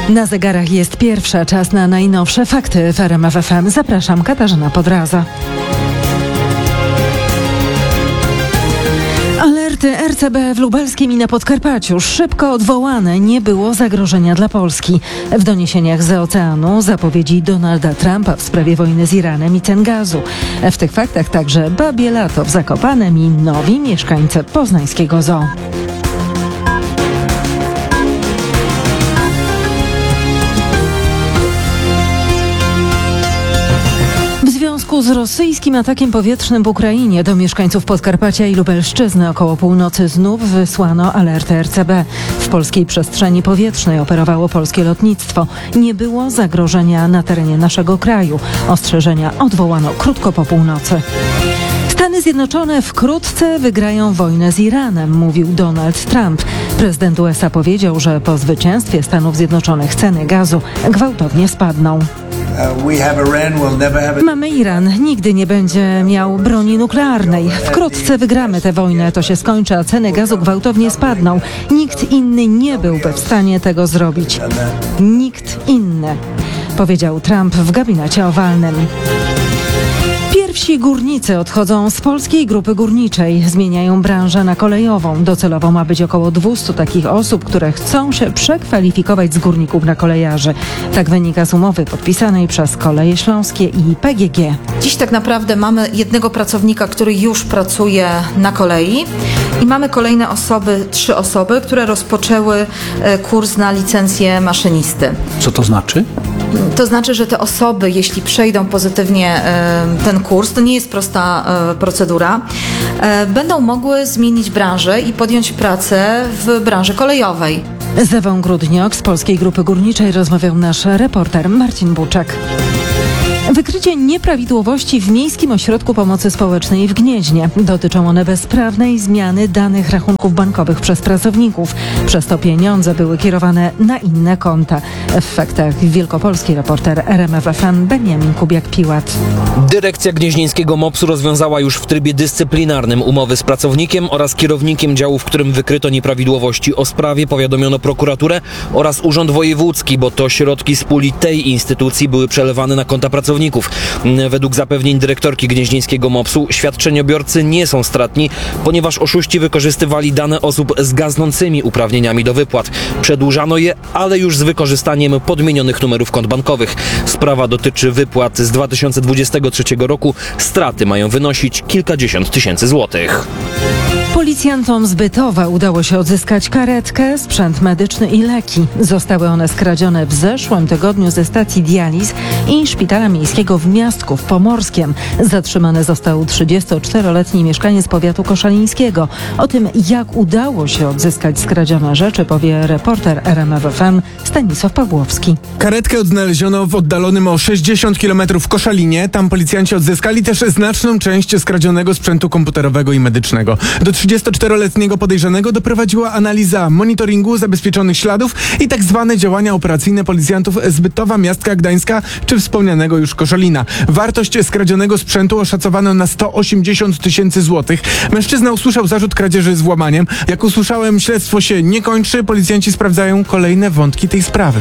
Na zegarach jest pierwsza, czas na najnowsze fakty w RMF FM. Zapraszam, Katarzyna Podraza. Alerty RCB w Lubelskim i na Podkarpaciu szybko odwołane, nie było zagrożenia dla Polski. W doniesieniach z oceanu zapowiedzi Donalda Trumpa w sprawie wojny z Iranem i cen gazu. W tych faktach także babie lato w Zakopanem i nowi mieszkańcy poznańskiego zoo. W związku z rosyjskim atakiem powietrznym w Ukrainie do mieszkańców Podkarpacia i Lubelszczyzny około północy znów wysłano alerty RCB. W polskiej przestrzeni powietrznej operowało polskie lotnictwo. Nie było zagrożenia na terenie naszego kraju. Ostrzeżenia odwołano krótko po północy. Stany Zjednoczone wkrótce wygrają wojnę z Iranem, mówił Donald Trump. Prezydent USA powiedział, że po zwycięstwie Stanów Zjednoczonych ceny gazu gwałtownie spadną. Mamy Iran, nigdy nie będzie miał broni nuklearnej. Wkrótce wygramy tę wojnę, to się skończy, a ceny gazu gwałtownie spadną. Nikt inny nie byłby w stanie tego zrobić. Nikt inny, powiedział Trump w gabinecie owalnym. Pierwsi górnicy odchodzą z Polskiej Grupy Górniczej. Zmieniają branżę na kolejową. Docelowo ma być około 200 takich osób, które chcą się przekwalifikować z górników na kolejarzy. Tak wynika z umowy podpisanej przez Koleje Śląskie i PGG. Dziś tak naprawdę mamy jednego pracownika, który już pracuje na kolei i mamy kolejne osoby, 3 osoby, które rozpoczęły kurs na licencję maszynisty. Co to znaczy? To znaczy, że te osoby, jeśli przejdą pozytywnie ten kurs, to nie jest prosta procedura, będą mogły zmienić branżę i podjąć pracę w branży kolejowej. Z Ewą Grudniok z Polskiej Grupy Górniczej rozmawiał nasz reporter Marcin Buczek. Wykrycie nieprawidłowości w Miejskim Ośrodku Pomocy Społecznej w Gnieźnie. Dotyczą one bezprawnej zmiany danych rachunków bankowych przez pracowników. Przez to pieniądze były kierowane na inne konta. W faktach wielkopolski reporter RMF FM Beniamin Kubiak-Piłat. Dyrekcja gnieźnieńskiego MOPS-u rozwiązała już w trybie dyscyplinarnym umowy z pracownikiem oraz kierownikiem działu, w którym wykryto nieprawidłowości. O sprawie powiadomiono prokuraturę oraz Urząd Wojewódzki, bo to środki z puli tej instytucji były przelewane na konta pracowników. Według zapewnień dyrektorki gnieźnieńskiego MOPS-u świadczeniobiorcy nie są stratni, ponieważ oszuści wykorzystywali dane osób z gaznącymi uprawnieniami do wypłat. Przedłużano je, ale już z wykorzystaniem podmienionych numerów kont bankowych. Sprawa dotyczy wypłat z 2023 roku. Straty mają wynosić kilkadziesiąt tysięcy złotych. Policjantom z Bytowa udało się odzyskać karetkę, sprzęt medyczny i leki. Zostały one skradzione w zeszłym tygodniu ze stacji dializ i szpitala miejskiego w Miastku w Pomorskiem. Zatrzymany został 34-letni mieszkaniec powiatu koszalińskiego. O tym, jak udało się odzyskać skradzione rzeczy, powie reporter RMF FM Stanisław Pawłowski. Karetkę odnaleziono w oddalonym o 60 km Koszalinie. Tam policjanci odzyskali też znaczną część skradzionego sprzętu komputerowego i medycznego. Do 34-letniego podejrzanego doprowadziła analiza monitoringu zabezpieczonych śladów i tak zwane działania operacyjne policjantów z Bytowa, Miastka Gdańska czy wspomnianego już Koszalina. Wartość skradzionego sprzętu oszacowano na 180 tysięcy złotych. Mężczyzna usłyszał zarzut kradzieży z włamaniem. Jak usłyszałem, śledztwo się nie kończy. Policjanci sprawdzają kolejne wątki tej sprawy.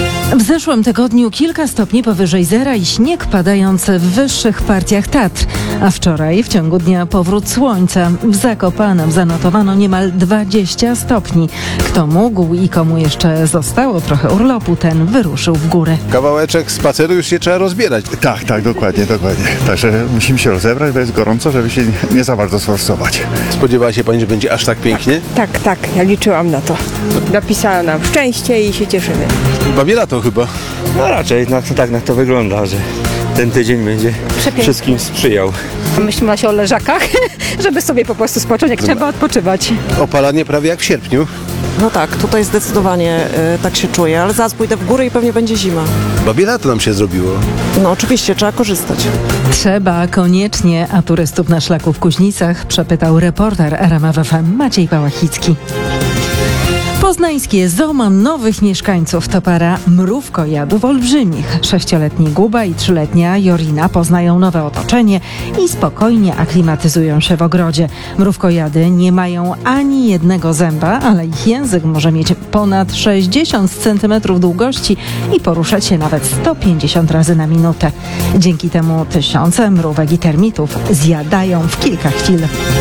W zeszłym tygodniu kilka stopni powyżej zera i śnieg padający w wyższych partiach Tatr. A wczoraj w ciągu dnia powrót słońca. W Zakopanem zanotowano niemal 20 stopni. Kto mógł i komu jeszcze zostało trochę urlopu, ten wyruszył w górę. Kawałeczek spaceru już się trzeba rozbierać. Tak, dokładnie. Także musimy się rozebrać, bo jest gorąco, żeby się nie za bardzo sforsować. Spodziewała się pani, że będzie aż tak pięknie? Tak, ja liczyłam na to. Napisała nam szczęście i się cieszymy. Babie lato chyba. No raczej, tak na to wygląda, że ten tydzień będzie wszystkim sprzyjał. Myślimy się o leżakach, żeby sobie po prostu spocząć, jak trzeba odpoczywać. Opalanie prawie jak w sierpniu. No tak, tutaj zdecydowanie tak się czuję, ale zaraz pójdę w górę i pewnie będzie zima. Babie lato nam się zrobiło. No oczywiście, trzeba korzystać. Trzeba koniecznie, a turystów na szlaku w Kuźnicach przepytał reporter RMF FM Maciej Pałachicki. Poznańskie zoo ma nowych mieszkańców. To para mrówkojadów olbrzymich. 6-letni Guba i 3-letnia Jorina poznają nowe otoczenie i spokojnie aklimatyzują się w ogrodzie. Mrówkojady nie mają ani jednego zęba, ale ich język może mieć ponad 60 cm długości i poruszać się nawet 150 razy na minutę. Dzięki temu tysiące mrówek i termitów zjadają w kilka chwil.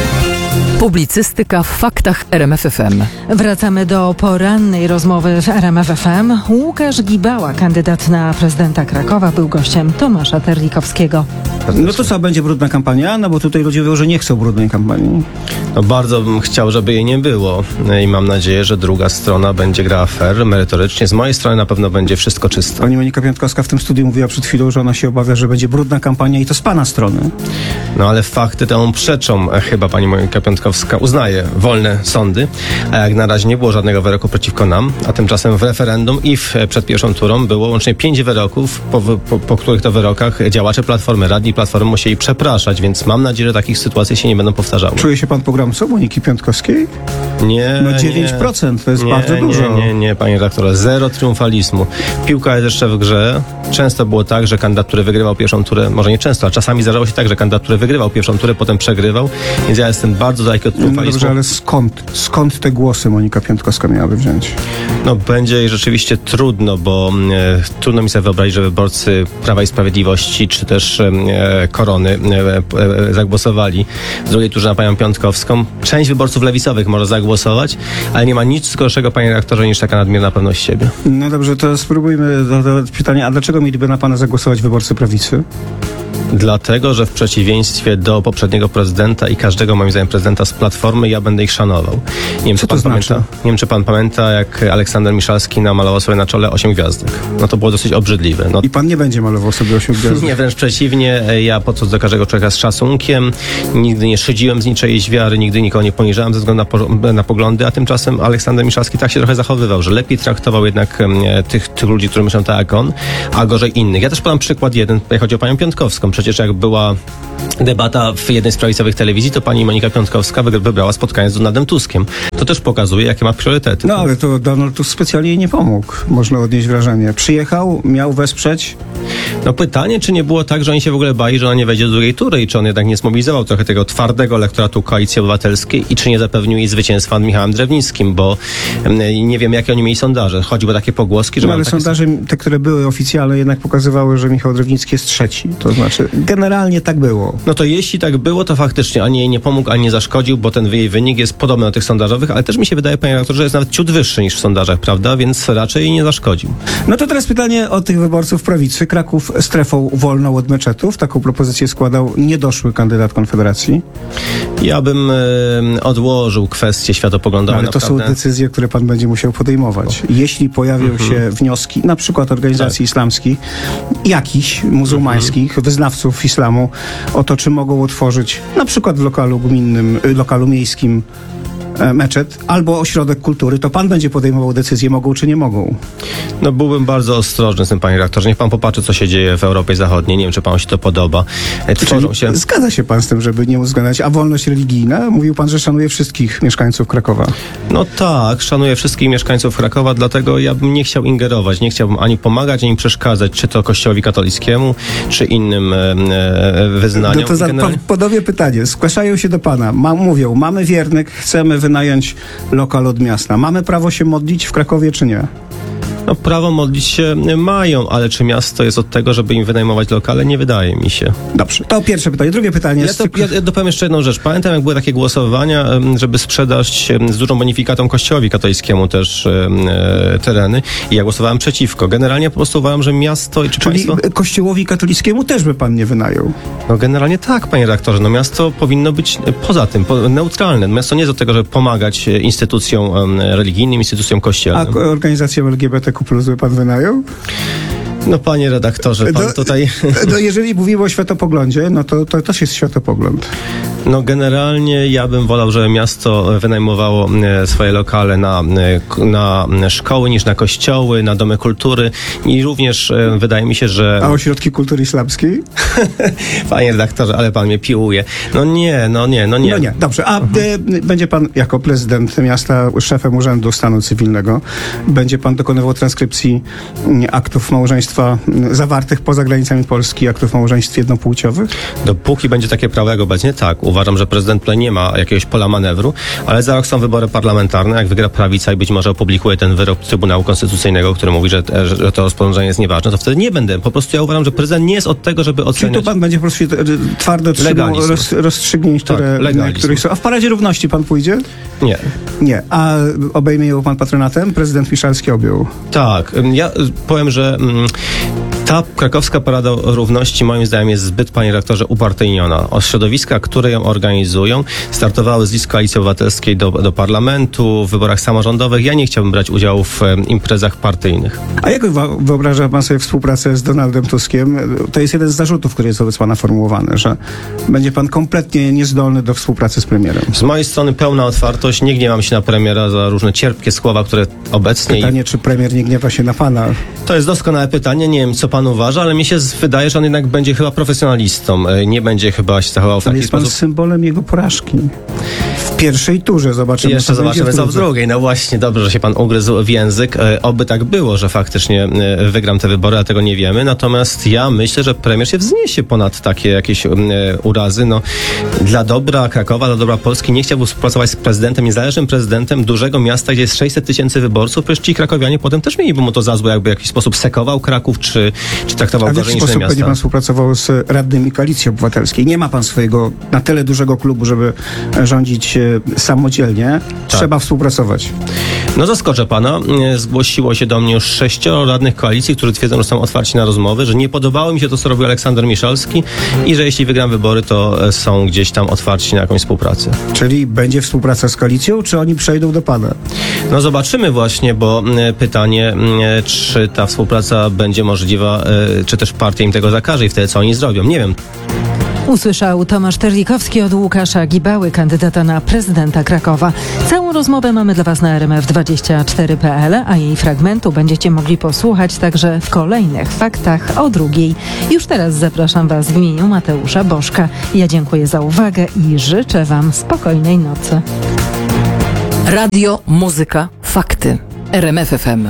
Publicystyka w faktach RMF FM. Wracamy do porannej rozmowy w RMF FM. Łukasz Gibała, kandydat na prezydenta Krakowa, był gościem Tomasza Terlikowskiego. No to co, będzie brudna kampania? No bo tutaj ludzie mówią, że nie chcą brudnej kampanii. No bardzo bym chciał, żeby jej nie było i mam nadzieję, że druga strona będzie grała fair, merytorycznie. Z mojej strony na pewno będzie wszystko czysto. Pani Monika Piątkowska w tym studiu mówiła przed chwilą, że ona się obawia, że będzie brudna kampania i to z pana strony. No ale fakty temu przeczą. Chyba pani Monika Piątkowska uznaje wolne sądy, a jak na razie nie było żadnego wyroku przeciwko nam, a tymczasem w referendum i przed pierwszą turą było łącznie 5 wyroków, po których to wyrokach działacze Platformy, radni Platformy musieli przepraszać, więc mam nadzieję, że takich sytuacji się nie będą powtarzały. Czuje się pan pogromcą Moniki Piątkowskiej? Nie. No 9% to jest bardzo dużo. Nie, panie redaktorze, zero triumfalizmu. Piłka jest jeszcze w grze. Często było tak, że kandydat, który wygrywał pierwszą turę, może nie często, a czasami zdarzało się tak, że kandydat, który wygrywał pierwszą turę, potem przegrywał, więc ja jestem bardzo daleki od triumfalizmu. No dobrze, ale skąd te głosy Monika Piątkowska miałaby wziąć? No będzie jej rzeczywiście trudno, bo trudno mi sobie wyobrazić, że wyborcy Prawa i Sprawiedliwości, czy też Korony zagłosowali w drugiej turze na panią Piątkowską. Część wyborców lewicowych może zagłosować, ale nie ma nic gorszego, panie redaktorze, niż taka nadmierna pewność siebie. No dobrze, to spróbujmy do pytania, a dlaczego mieliby na pana zagłosować wyborcy prawicy? Dlatego, że w przeciwieństwie do poprzedniego prezydenta i każdego, moim zdaniem, prezydenta z Platformy, ja będę ich szanował. Nie wiem, Co to znaczy? Nie wiem, czy pan pamięta, jak Aleksander Miszalski namalował sobie na czole 8 gwiazdek. No to było dosyć obrzydliwe. No. I pan nie będzie malował sobie 8 gwiazdek? Nie, wręcz przeciwnie. Ja podchodzę do każdego człowieka z szacunkiem. Nigdy nie szydziłem z niczyjejś wiary, nigdy nikogo nie poniżałem ze względu na poglądy, a tymczasem Aleksander Miszalski tak się trochę zachowywał, że lepiej traktował jednak tych ludzi, którzy myślą tak jak on, a gorzej innych. Ja też podam przykład jeden, tutaj chodzi o panią Piątkowską. Przecież jak była debata w jednej z prawicowych telewizji, to pani Monika Piątkowska wybrała spotkanie z Donaldem Tuskiem. To też pokazuje, jakie ma priorytety. No ale to Donald Tusk specjalnie jej nie pomógł, można odnieść wrażenie. Przyjechał, miał wesprzeć. No pytanie, czy nie było tak, że oni się w ogóle bali, że ona nie wejdzie do drugiej tury i czy on jednak nie zmobilizował trochę tego twardego elektoratu Koalicji Obywatelskiej i czy nie zapewnił jej zwycięstwa nad Michałem Drewnickim, bo nie wiem, jakie oni mieli sondaże. Chodziło o takie pogłoski, że... No ale sondaże, te, które były oficjalne, jednak pokazywały, że Michał Drewnicki jest trzeci. To znaczy, generalnie tak było. No to jeśli tak było, to faktycznie ani jej nie pomógł, ani nie zaszkodził, bo ten jej wynik jest podobny do tych sondażowych, ale też mi się wydaje, panie redaktorze, że jest nawet ciut wyższy niż w sondażach, prawda? Więc raczej jej nie zaszkodził. No to teraz pytanie o tych wyborców prawicy. Kraków strefą wolną od meczetów. Taką propozycję składał niedoszły kandydat Konfederacji. Ja bym odłożył kwestię światopoglądową. Ale to naprawdę. są decyzje, które pan będzie musiał podejmować. Jeśli pojawią się wnioski, na przykład organizacji islamskich, jakichś muzułmańskich, wyznawców islamu, o to, czy mogą otworzyć na przykład w lokalu gminnym, lokalu miejskim meczet albo ośrodek kultury, to pan będzie podejmował decyzję, mogą czy nie mogą. No byłbym bardzo ostrożny z tym, panie redaktorze. Niech pan popatrzy, co się dzieje w Europie Zachodniej. Nie wiem, czy panu się to podoba. Tworzą się... Zgadza się pan z tym, żeby nie uwzględniać. A wolność religijna? Mówił pan, że szanuje wszystkich mieszkańców Krakowa. No tak, szanuję wszystkich mieszkańców Krakowa, dlatego ja bym nie chciał ingerować. Nie chciałbym ani pomagać, ani przeszkadzać, czy to Kościołowi katolickiemu, czy innym wyznaniom. No to podobnie pytanie. Zgłaszają się do pana. Mówią, mamy wiernek, chcemy wynająć lokal od miasta. Mamy prawo się modlić w Krakowie, czy nie? No prawo modlić się mają, ale czy miasto jest od tego, żeby im wynajmować lokale? Nie wydaje mi się. Dobrze, to pierwsze pytanie. Drugie pytanie. Ja dopowiem jeszcze jedną rzecz. Pamiętam, jak były takie głosowania, żeby sprzedać z dużą bonifikatą Kościołowi katolickiemu też tereny i ja głosowałem przeciwko. Generalnie po prostu uważam, że miasto... Czyli Kościołowi katolickiemu też by pan nie wynajął? No generalnie tak, panie redaktorze. No miasto powinno być poza tym neutralne. Miasto nie jest od tego, żeby pomagać instytucjom religijnym, instytucjom kościelnym. A organizacjom LGBTQ+ by pan wynajął? No panie redaktorze, pan tutaj... No jeżeli mówimy o światopoglądzie, no to też jest światopogląd. No generalnie ja bym wolał, żeby miasto wynajmowało swoje lokale na szkoły niż na kościoły, na domy kultury i również wydaje mi się, że... A ośrodki kultury islamskiej? Panie redaktorze, ale pan mnie piłuje. No nie. No nie, dobrze. A będzie pan jako prezydent miasta szefem Urzędu Stanu Cywilnego, będzie pan dokonywał transkrypcji aktów małżeństwa zawartych poza granicami Polski, aktów małżeństw jednopłciowych? Dopóki będzie takie prawo jak obecnie, tak. Uważam, że prezydent tutaj nie ma jakiegoś pola manewru, ale za rok są wybory parlamentarne. Jak wygra prawica i być może opublikuje ten wyrok Trybunału Konstytucyjnego, który mówi, że to rozporządzenie jest nieważne, to wtedy nie będę. Po prostu ja uważam, że prezydent nie jest od tego, żeby oceniać... Czyli tu pan będzie po prostu twardo trzymał rozstrzygnięć, których są. A w Paradzie Równości pan pójdzie? Nie. Nie. A obejmie ją pan patronatem? Prezydent Miszalski objął. Tak. Ja powiem, że ta krakowska Parada Równości moim zdaniem jest zbyt, panie redaktorze, upartyjniona. Środowiska, które ją organizują, startowały z list Koalicji Obywatelskiej do parlamentu, w wyborach samorządowych. Ja nie chciałbym brać udziału w imprezach partyjnych. A jak wyobraża pan sobie współpracę z Donaldem Tuskiem? To jest jeden z zarzutów, który jest wobec pana formułowany, że będzie pan kompletnie niezdolny do współpracy z premierem. Z mojej strony pełna otwartość. Nie gniewam się na premiera za różne cierpkie słowa, które obecnie... Pytanie, czy premier nie gniewa się na pana? To jest doskonałe pytanie. Nie wiem, co pan uważa, ale mi się wydaje, że on jednak będzie chyba profesjonalistą. Nie będzie chyba się zachował w taki sposób. Jest pan symbolem jego porażki. W pierwszej turze zobaczymy. Jeszcze zobaczymy, co w drugiej. No właśnie, dobrze, że się pan ugryzł w język. Oby tak było, że faktycznie wygram te wybory, a tego nie wiemy. Natomiast ja myślę, że premier się wzniesie ponad takie jakieś urazy. No, dla dobra Krakowa, dla dobra Polski nie chciałby współpracować z prezydentem, niezależnym prezydentem dużego miasta, gdzie jest 600 000 wyborców. Przecież ci krakowianie potem też mieliby mu to za złe, jakby w jakiś sposób sekował Kraków, czy traktował gorzej niż inne miasta. A w jaki sposób będzie pan współpracował z radnymi Koalicji Obywatelskiej? Nie ma pan swojego na tyle dużego klubu, żeby rządzić samodzielnie. Trzeba współpracować. No zaskoczę pana. Zgłosiło się do mnie już 6 radnych koalicji, którzy twierdzą, że są otwarci na rozmowy, że nie podobało mi się to, co robił Aleksander Miszalski i że jeśli wygram wybory, to są gdzieś tam otwarci na jakąś współpracę. Czyli będzie współpraca z koalicją, czy oni przejdą do pana? No zobaczymy właśnie, bo pytanie, czy ta współpraca będzie możliwa, czy też partia im tego zakaże i wtedy co oni zrobią. Nie wiem. Usłyszał Tomasz Terlikowski od Łukasza Gibały, kandydata na prezydenta Krakowa. Całą rozmowę mamy dla Was na rmf24.pl, a jej fragmentu będziecie mogli posłuchać także w kolejnych faktach o 2:00. Już teraz zapraszam Was w imieniu Mateusza Bożka. Ja dziękuję za uwagę i życzę Wam spokojnej nocy. Radio, muzyka, fakty. RMF FM.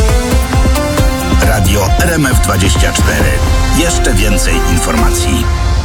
Radio RMF24. Jeszcze więcej informacji.